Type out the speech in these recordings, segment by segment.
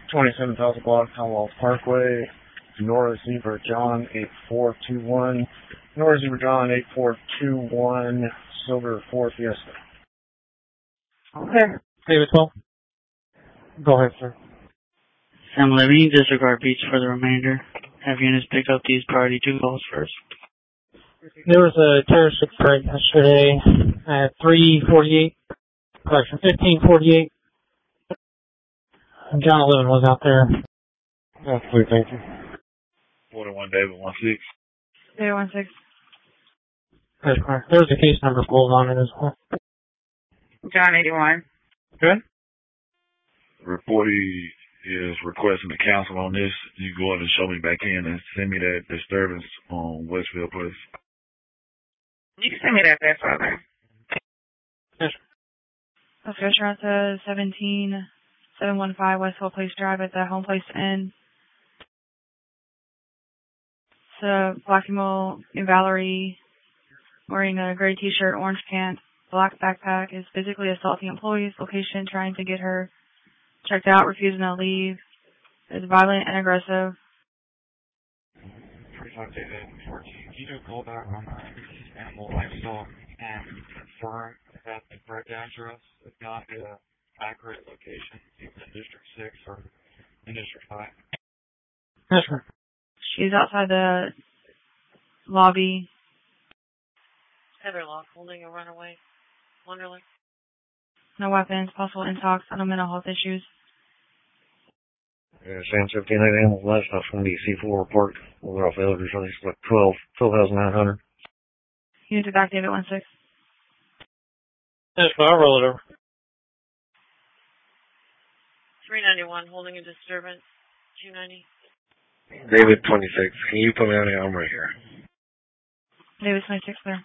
27,000 block, Commonwealth Parkway, Nora Zebra John 8421. Nora Zebra John 8421, Silver 4 Fiesta. Okay. David 12. Go ahead, sir. Sam 11, disregard beats for the remainder. Have units pick up these priority 2 calls first. There was a terrorist strike yesterday at 3:48, collection 15:48. John 11 was out there. Absolutely, thank you. 41 David 16. David 16. That's correct. There's a case number pulled on it as well. John 81. Good. Reportee is requesting the counsel on this. You go ahead and show me back in and send me that disturbance on Westfield Place. You can send me that there, Father. Yes. Official says 17715 Westfield Place Drive at the Home Place Inn. It's a black female in Valerie wearing a gray t-shirt, orange pants, black backpack, is physically assaulting employees. Location trying to get her checked out, refusing to leave. Is violent and aggressive. You do call back on animal livestock and confirm that the correct address is not the accurate location, either in District 6 or in District 5. Yes, sir. She's outside the lobby. Heather Locke holding a runaway. Wonderland. No weapons, possible intox, no mental health issues. San 17 animal livestock from the C4 report. We're off elders, I think it's like 12,900. Unit to back, David 16. Yes, I'll roll it over. 391 holding a disturbance. 290. David 26, can you put me on the arm right here? David 26 there.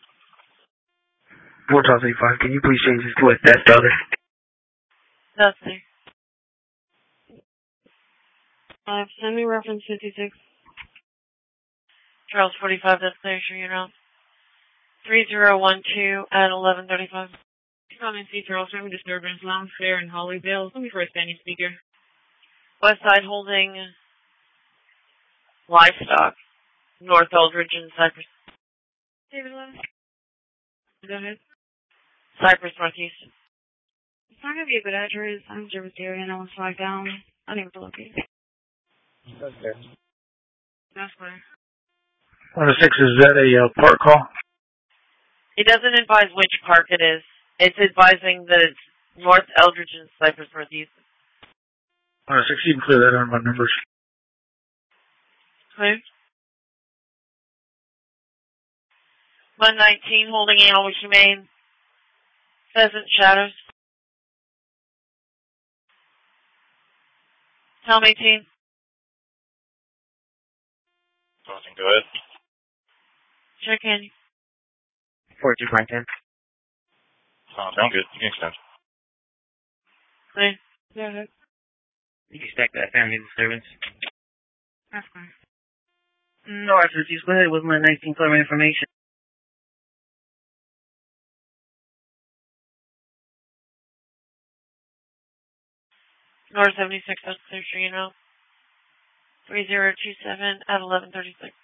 4,085, can you please change this to a death other? That's there. Send me reference 56. Charles 45, that's there, sure you're not. 3012 at 1135. Come and see Charles, having disturbance, Lounge Fair in Hollyville. Let me for a standing speaker. West Side holding livestock. North Eldridge and Cypress. David 11. Go ahead. Cypress Northeast. It's not going to be a good address. I'm Jervisarian. I want to slide down. I didn't feel okay. Okay. That's fine. 106, is that a park call? It doesn't advise which park it is. It's advising that it's North Eldridge and Cypress Northeast. 106, you can clear that on my numbers. Clear. 119 holding animal humane. Pheasant Shadows. Tom 18. Something go ahead. Check in. 42 Franklin. Sounds good. You can extend. Clear. Go ahead. You can stack that family disturbance. That's fine. No, officer, just go ahead with my 19 clear information. North 76, that's clear, sure you know. 3027 at 1136.